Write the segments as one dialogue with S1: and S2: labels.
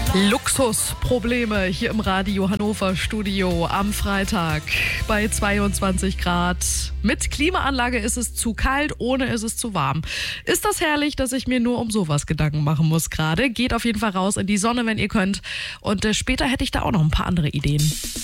S1: Luxusprobleme hier im Radio Hannover Studio am Freitag bei 22 Grad. Mit Klimaanlage ist es zu kalt, ohne ist es zu warm. Ist das herrlich, dass ich mir nur um sowas Gedanken machen muss gerade? Geht auf jeden Fall raus in die Sonne, wenn ihr könnt. Und später hätte ich da auch noch ein paar andere Ideen.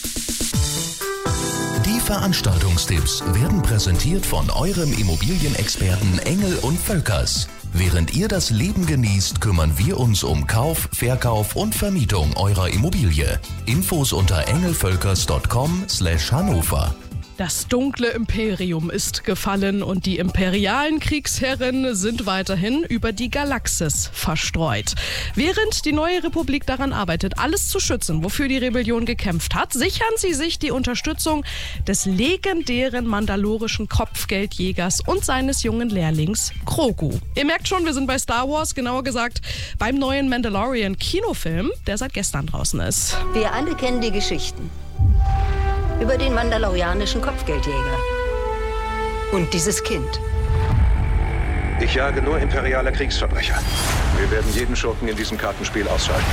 S2: Die Veranstaltungstipps werden präsentiert von eurem Immobilienexperten Engel und Völkers. Während ihr das Leben genießt, kümmern wir uns um Kauf, Verkauf und Vermietung eurer Immobilie. Infos unter engelvölkers.com/Hannover.
S1: Das dunkle Imperium ist gefallen und die imperialen Kriegsherren sind weiterhin über die Galaxis verstreut. Während die neue Republik daran arbeitet, alles zu schützen, wofür die Rebellion gekämpft hat, sichern sie sich die Unterstützung des legendären mandalorischen Kopfgeldjägers und seines jungen Lehrlings Grogu. Ihr merkt schon, wir sind bei Star Wars, genauer gesagt beim neuen Mandalorian-Kinofilm, der seit gestern draußen ist.
S3: Wir alle kennen die Geschichten über den mandalorianischen Kopfgeldjäger und dieses Kind.
S4: Ich jage nur imperiale Kriegsverbrecher. Wir werden jeden Schurken in diesem Kartenspiel ausschalten.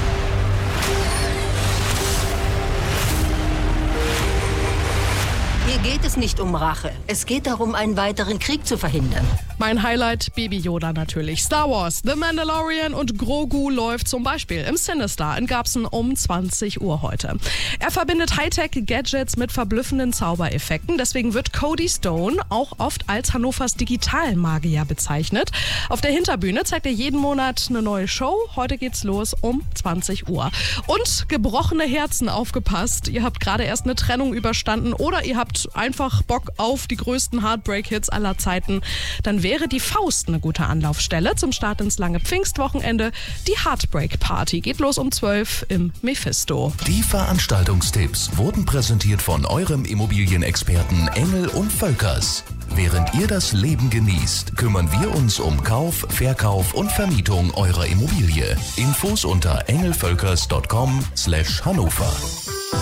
S3: Hier geht es nicht um Rache. Es geht darum, einen weiteren Krieg zu verhindern.
S1: Mein Highlight, Baby Yoda natürlich. Star Wars, The Mandalorian und Grogu läuft zum Beispiel im Cinestar in Garbsen um 20 Uhr heute. Er verbindet Hightech-Gadgets mit verblüffenden Zaubereffekten. Deswegen wird Cody Stone auch oft als Hannovers Digitalmagier bezeichnet. Auf der Hinterbühne zeigt er jeden Monat eine neue Show. Heute geht's los um 20 Uhr. Und gebrochene Herzen, aufgepasst. Ihr habt gerade erst eine Trennung überstanden oder ihr habt einfach Bock auf die größten Heartbreak-Hits aller Zeiten. Dann wäre die Faust eine gute Anlaufstelle zum Start ins lange Pfingstwochenende. Die Heartbreak Party geht los um 12 im Mephisto.
S2: Die Veranstaltungstipps wurden präsentiert von eurem Immobilienexperten Engel und Völkers. Während ihr das Leben genießt, kümmern wir uns um Kauf, Verkauf und Vermietung eurer Immobilie. Infos unter engelvölkers.com/Hannover.